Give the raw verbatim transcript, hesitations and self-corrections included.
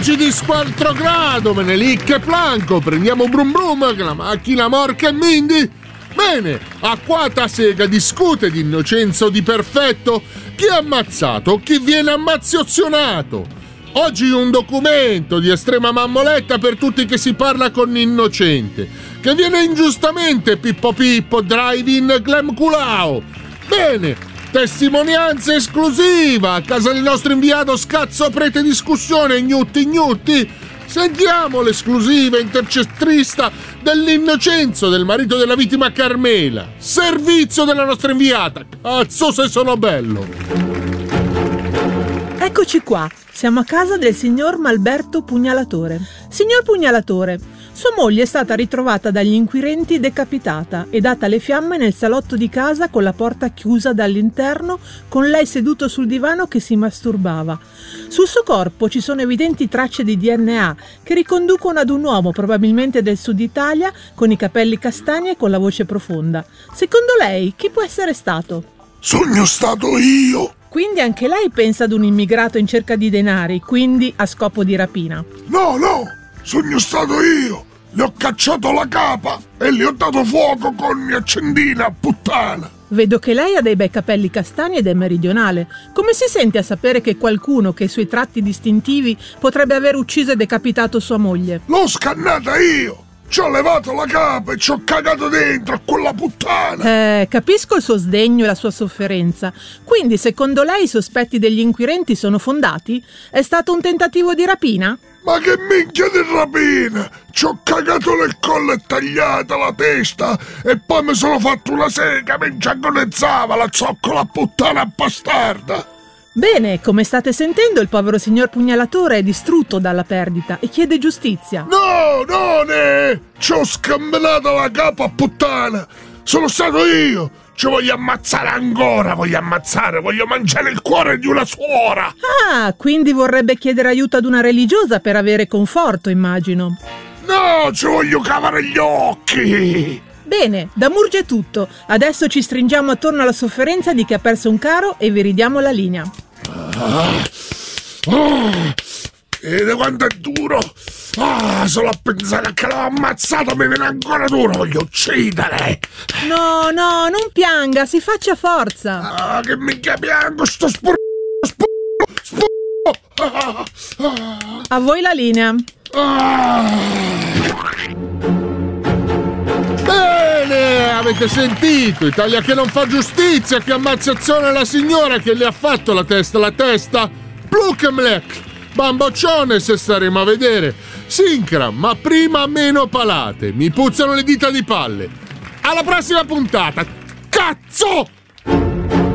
Amici di Squartro Grado, Menelik e Planco, prendiamo Brum Brum che la macchina Morca e Mindy. Bene, a quata sega discute di innocenza o di perfetto, chi è ammazzato, chi viene ammaziozionato. Oggi un documento di estrema mammoletta per tutti che si parla con innocente, che viene ingiustamente Pippo Pippo, drive-in glam culao. Bene, testimonianza esclusiva a casa del nostro inviato scazzo prete discussione gnutti gnutti. Sentiamo l'esclusiva intercestrista dell'innocenzo del marito della vittima Carmela. Servizio della nostra inviata. Cazzo se sono bello. Eccoci qua, siamo a casa del signor Malberto Pugnalatore. Signor Pugnalatore, sua moglie è stata ritrovata dagli inquirenti decapitata e data alle fiamme nel salotto di casa con la porta chiusa dall'interno, con lei seduto sul divano che si masturbava. Sul suo corpo ci sono evidenti tracce di D N A che riconducono ad un uomo probabilmente del sud Italia con i capelli castani e con la voce profonda. Secondo lei chi può essere stato? Sogno stato io! Quindi anche lei pensa ad un immigrato in cerca di denari, quindi a scopo di rapina? No, no! Sogno stato io! Le ho cacciato la capa e le ho dato fuoco con mia accendina, puttana! Vedo che lei ha dei bei capelli castani ed è meridionale. Come si sente a sapere che qualcuno che ha i suoi tratti distintivi potrebbe aver ucciso e decapitato sua moglie? L'ho scannata io! Ci ho levato la capa e ci ho cagato dentro a quella puttana! Eh, capisco il suo sdegno e la sua sofferenza. Quindi, secondo lei, i sospetti degli inquirenti sono fondati? È stato un tentativo di rapina? Ma che minchia di rapina! Ci ho cagato nel collo e tagliata la testa e poi mi sono fatto una sega mentre agonizzava la zoccola puttana bastarda! Bene, come state sentendo, il povero signor Pugnalatore è distrutto dalla perdita e chiede giustizia. No, no, ne! Ci ho scambellato la capa puttana! Sono stato io! Ci voglio ammazzare ancora, voglio ammazzare, voglio mangiare il cuore di una suora! Ah, quindi vorrebbe chiedere aiuto ad una religiosa per avere conforto, immagino. No, ci voglio cavare gli occhi! Bene, da Murgia è tutto. Adesso ci stringiamo attorno alla sofferenza di chi ha perso un caro e vi ridiamo la linea. Ah, oh, vede quanto è duro! Ah, solo a pensare che l'ho ammazzato mi viene ancora duro, voglio uccidere! No, no, non pianga, si faccia forza! Ah, che minchia piango, sto spur... spur... spur... Ah, ah. A voi la linea. Ah. Bene, avete sentito? Italia che non fa giustizia, che ammazzazione alla signora che le ha fatto la testa, la testa! Plukemlek! Bamboccione se staremo a vedere! Sincra, ma prima meno palate! Mi puzzano le dita di palle! Alla prossima puntata! Cazzo!